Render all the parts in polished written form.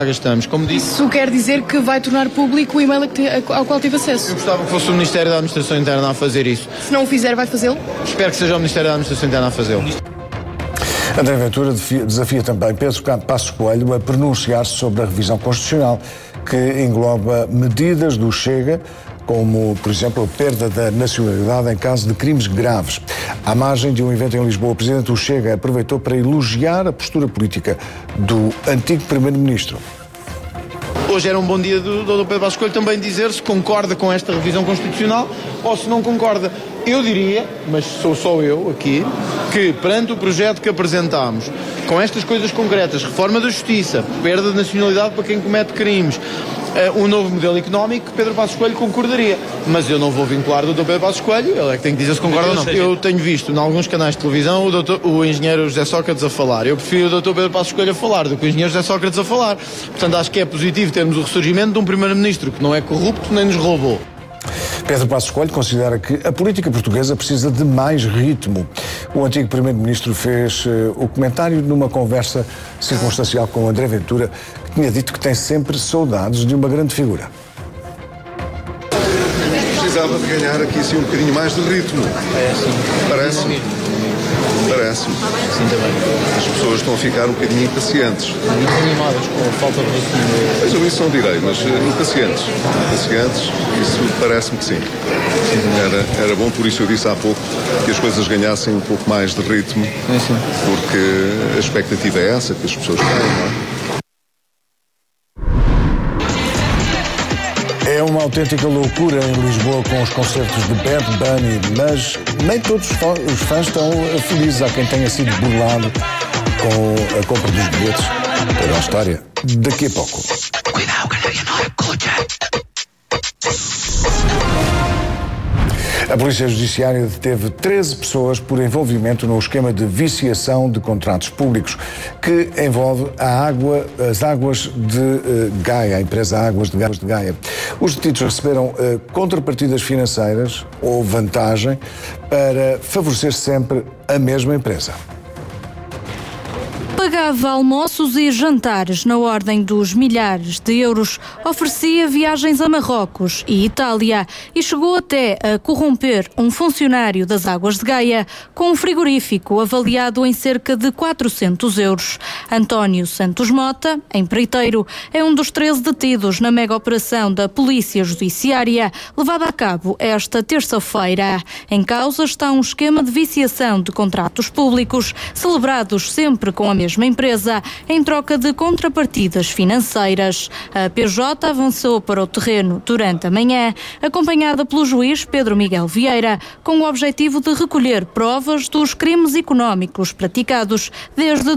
Estamos, como disse... Isso quer dizer que vai tornar público o e-mail ao qual tive acesso? Eu gostava que fosse o Ministério da Administração Interna a fazer isso. Se não o fizer, vai fazê-lo? Espero que seja o Ministério da Administração Interna a fazê-lo. André Ventura desafia também Pedro Passos Coelho a pronunciar-se sobre a revisão constitucional, que engloba medidas do Chega, como, por exemplo, a perda da nacionalidade em caso de crimes graves. À margem de um evento em Lisboa, o presidente do Chega aproveitou para elogiar a postura política do antigo primeiro-ministro. Hoje era um bom dia do Dr. Pedro Passos Coelho também dizer se concorda com esta revisão constitucional ou se não concorda. Eu diria, mas sou só eu aqui, que perante o projeto que apresentámos, com estas coisas concretas, reforma da justiça, perda de nacionalidade para quem comete crimes, um novo modelo económico, Pedro Passos Coelho concordaria. Mas eu não vou vincular o Dr. Pedro Passos Coelho, ele é que tem que dizer se concorda ou não. Eu tenho visto em alguns canais de televisão o engenheiro José Sócrates a falar. Eu prefiro o Dr. Pedro Passos Coelho a falar do que o engenheiro José Sócrates a falar. Portanto, acho que é positivo termos o ressurgimento de um primeiro-ministro que não é corrupto nem nos roubou. Pedro Passos Coelho considera que a política portuguesa precisa de mais ritmo. O antigo primeiro-ministro fez o comentário numa conversa circunstancial com André Ventura, que tinha dito que tem sempre saudades de uma grande figura. Precisava de ganhar aqui sim um bocadinho mais de ritmo. Parece-me. Sim, também. As pessoas estão a ficar um bocadinho impacientes. Muito animadas com a falta de ritmo. Pois eu isso não direi, mas impacientes. Isso parece-me que sim. Era bom, por isso eu disse há pouco que as coisas ganhassem um pouco mais de ritmo, porque a expectativa é essa que as pessoas têm, não é? É uma autêntica loucura em Lisboa com os concertos de Bad Bunny, mas nem todos os fãs estão felizes. Há quem tenha sido burlado com a compra dos bilhetes. Toda a história daqui a pouco. Cuidado, galera, não escuta. A Polícia Judiciária deteve 13 pessoas por envolvimento no esquema de viciação de contratos públicos que envolve as águas de Gaia, a empresa Águas de Gaia. Os detidos receberam contrapartidas financeiras ou vantagem para favorecer sempre a mesma empresa. Pagava almoços e jantares na ordem dos milhares de euros, oferecia viagens a Marrocos e Itália e chegou até a corromper um funcionário das Águas de Gaia com um frigorífico avaliado em cerca de 400 euros. António Santos Mota, empreiteiro, é um dos 13 detidos na mega operação da Polícia Judiciária, levada a cabo esta terça-feira. Em causa está um esquema de viciação de contratos públicos, celebrados sempre com a mesma empresa, em troca de contrapartidas financeiras. A PJ avançou para o terreno durante a manhã, acompanhada pelo juiz Pedro Miguel Vieira, com o objetivo de recolher provas dos crimes económicos praticados desde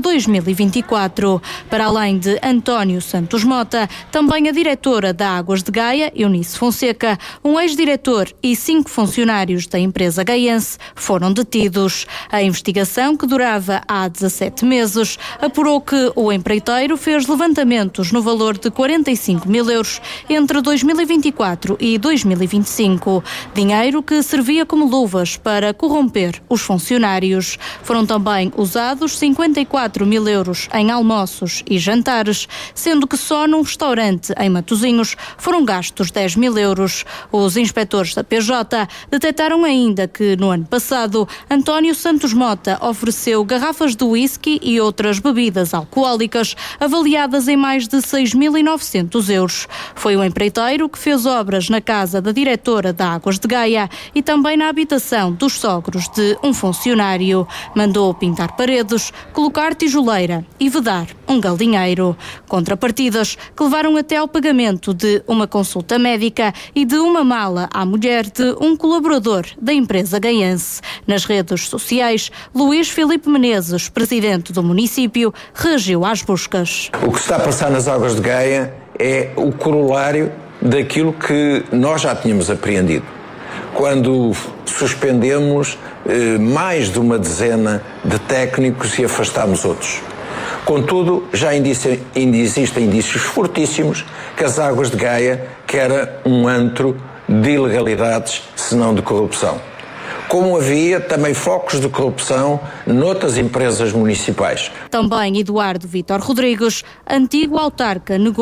2024. Para além de António Santos Mota, também a diretora da Águas de Gaia, Eunice Fonseca, um ex-diretor e 5 funcionários da empresa gaiense foram detidos. A investigação, que durava há 17 meses, apurou que o empreiteiro fez levantamentos no valor de 45 mil euros entre 2024 e 2025. Dinheiro que servia como luvas para corromper os funcionários. Foram também usados 54 mil euros em almoços e jantares, sendo que só num restaurante em Matosinhos foram gastos 10 mil euros. Os inspectores da PJ detectaram ainda que, no ano passado, António Santos Mota ofereceu garrafas de whisky e outras bebidas alcoólicas avaliadas em mais de 6.900 euros. Foi o empreiteiro que fez obras na casa da diretora da Águas de Gaia e também na habitação dos sogros de um funcionário. Mandou pintar paredes, colocar tijoleira e vedar um galinheiro. Contrapartidas que levaram até ao pagamento de uma consulta médica e de uma mala à mulher de um colaborador da empresa gaiense. Nas redes sociais, Luís Filipe Menezes, presidente do município, reagiu às buscas. O que se está a passar nas Águas de Gaia é o corolário daquilo que nós já tínhamos apreendido. Quando suspendemos mais de uma dezena de técnicos e afastámos outros. Contudo, já existem indícios fortíssimos que as Águas de Gaia que era um antro de ilegalidades, se não de corrupção. Como havia também focos de corrupção noutras empresas municipais. Também Eduardo Vítor Rodrigues, antigo autarca, negou